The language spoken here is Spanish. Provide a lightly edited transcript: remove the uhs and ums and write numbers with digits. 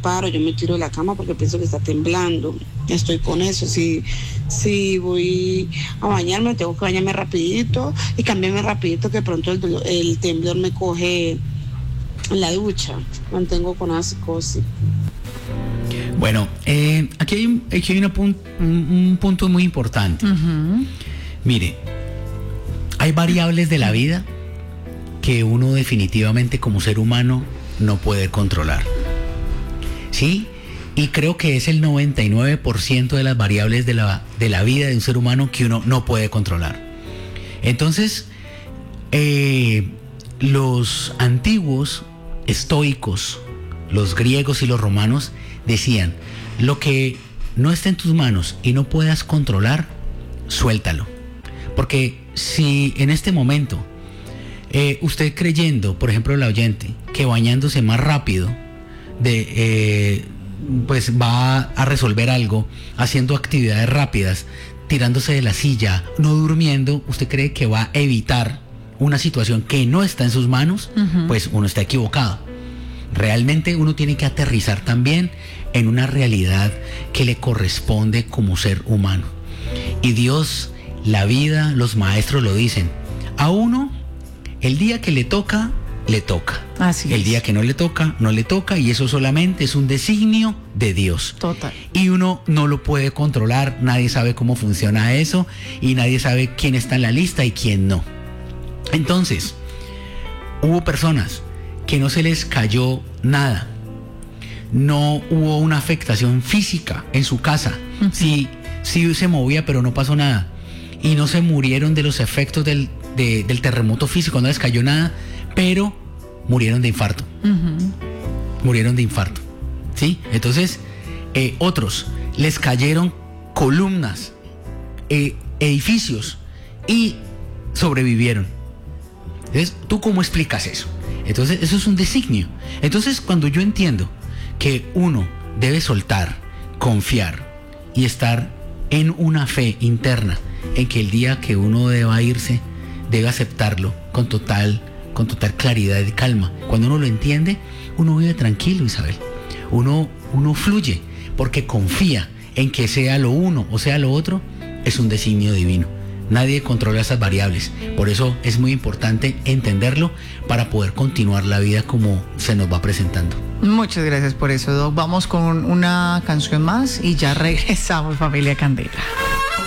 paro, yo me tiro de la cama porque pienso que está temblando. Estoy con eso. Si voy a bañarme, tengo que bañarme rapidito y cambiarme rapidito, que pronto el temblor me coge en la ducha. Mantengo con esa psicosis. Bueno, aquí hay un punto muy importante. Uh-huh. Mire, hay variables de la vida que uno definitivamente como ser humano no puede controlar, ¿sí? Y creo que es el 99% de las variables de la vida de un ser humano que uno no puede controlar. Entonces, los antiguos estoicos, los griegos y los romanos decían: lo que no está en tus manos y no puedas controlar, suéltalo. Porque si en este momento usted creyendo, por ejemplo la oyente, que bañándose más rápido pues va a resolver algo, haciendo actividades rápidas, tirándose de la silla, no durmiendo, usted cree que va a evitar una situación que no está en sus manos, uh-huh, pues uno está equivocado. Realmente uno tiene que aterrizar también en una realidad que le corresponde como ser humano. Y Dios, la vida, los maestros lo dicen: a uno, el día que le toca, le toca. Así el es. día que no le toca, no le toca, y eso solamente es un designio de Dios. Total. Y uno no lo puede controlar, nadie sabe cómo funciona eso, y nadie sabe quién está en la lista y quién no. Entonces, hubo personas que no se les cayó nada, no hubo una afectación física en su casa, uh-huh, sí se movía pero no pasó nada, y no se murieron de los efectos del terremoto físico, no les cayó nada, pero murieron de infarto, uh-huh, murieron de infarto, ¿sí? Entonces, otros les cayeron columnas, edificios, y sobrevivieron. Entonces, ¿tú cómo explicas eso? Entonces, eso es un designio. Entonces, cuando yo entiendo que uno debe soltar, confiar y estar en una fe interna, en que el día que uno deba irse, debe aceptarlo con total claridad y calma. Cuando uno lo entiende, uno vive tranquilo, Isabel. Uno fluye, porque confía en que sea lo uno o sea lo otro, es un designio divino. Nadie controla esas variables. Por eso es muy importante entenderlo para poder continuar la vida como se nos va presentando. Muchas gracias por eso, Doc. Vamos con una canción más y ya regresamos, familia Candela.